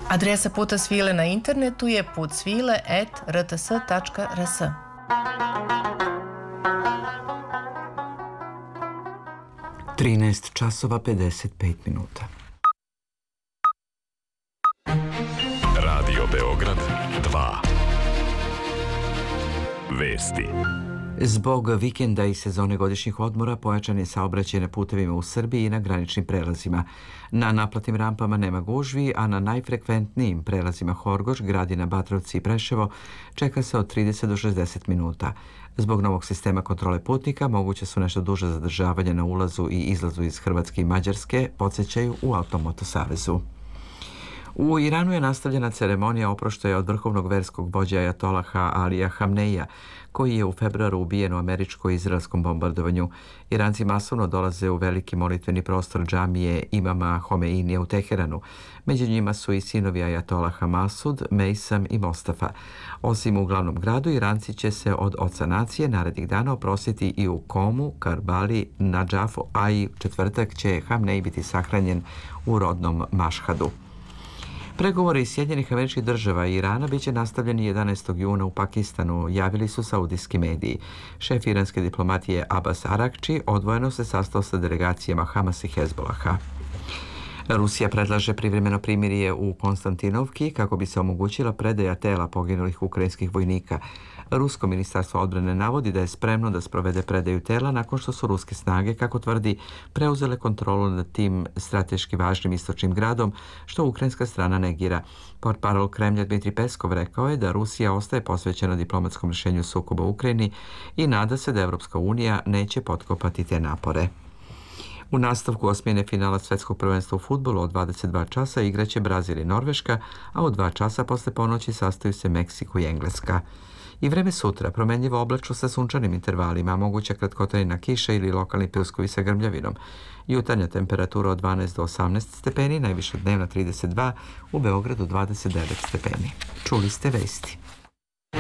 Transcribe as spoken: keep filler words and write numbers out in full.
Adresa Puta svile na internetu je putsvile at r t s tačka r s. trinaest časova pedeset pet minuta. Radio Beograd dva. Vesti. Zbog vikenda i sezone godišnjih odmora pojačan je saobraćaj na putevima u Srbiji i na graničnim prelazima. Na naplatnim rampama nema gužvi, a na najfrekventnijim prelazima Horgoš, Gradina, Batrovci i Preševo čeka se od trideset do šezdeset minuta. Zbog novog sistema kontrole putnika moguće su nešto duže zadržavanja na ulazu i izlazu iz Hrvatske i Mađarske, podsjećaju u Automoto savezu. U Iranu je nastavljena ceremonija oproštaja od vrhovnog verskog vođa ajatolaha Alija Hamneija, koji je u februaru ubijen u američko-izraelskom bombardovanju. Iranci masovno dolaze u veliki molitveni prostor džamije imama Homeinija u Teheranu. Među njima su i sinovi ajatolaha Masud, Mejsam i Mostafa. Osim u glavnom gradu, Iranci će se od oca nacije narednih dana oprostiti i u Komu, Karbali, Nadžafu, a i četvrtak će Hamnej biti sahranjen u rodnom Mašhadu. Pregovori Sjedinjenih Američkih Država i Irana biće nastavljeni jedanaestog juna u Pakistanu, javili su saudijski mediji. Šef iranske diplomatije Abbas Arakči odvojeno se sastao sa delegacijama Hamas i Hezbolaha. Rusija predlaže privremeno primirje u Konstantinovki kako bi se omogućila predaja tela poginulih ukrajinskih vojnika. Rusko ministarstvo odbrane navodi da je spremno da sprovede predaju tela nakon što su ruske snage, kako tvrdi, preuzele kontrolu nad tim strateški važnim istočnim gradom, što ukrajinska strana negira. Portparol Kremlja Dmitri Peskov rekao je da Rusija ostaje posvećena diplomatskom rješenju sukoba u Ukrajini i nada se da Evropska unija neće potkopati te napore. U nastavku osmine finala Svetskog prvenstva u fudbalu od dvadeset dva časa igraće Brazil i Norveška, a u dva časa posle ponoći sastaju se Meksiko i Engleska. I vreme sutra, promenljivo oblačno sa sunčanim intervalima, moguća kratkotrajna kiša ili lokalni pljuskovi sa grmljavinom. Jutarnja temperatura od dvanaest do osamnaest stepeni, najviša dnevna trideset dva, u Beogradu dvadeset devet stepeni. Čuli ste vesti.